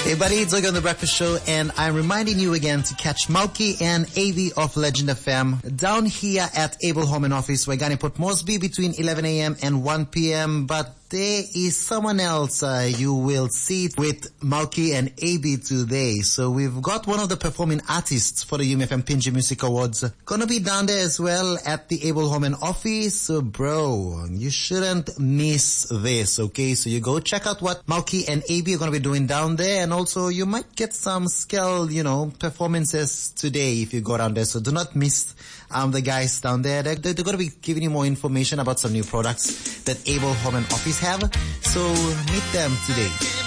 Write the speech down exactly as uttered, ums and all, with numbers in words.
Hey buddy, it's Zoe on the Breakfast Show, and I'm reminding you again to catch Malky and A V of Legend F M down here at Able Home and Office, Waigani Port Moresby between eleven a.m. and one p.m. But there is someone else uh, you will see with Malky and A B today. So we've got one of the performing artists for the U M F M Pinji Music Awards gonna be down there as well at the Able Home and Office. So bro, you shouldn't miss this, okay? So you go check out what Malky and A B are gonna be doing down there, and also you might get some skill, you know, performances today if you go down there. So do not miss um the guys down there. They're, they're gonna be giving you more information about some new products that Able Home and Office have. So meet them today.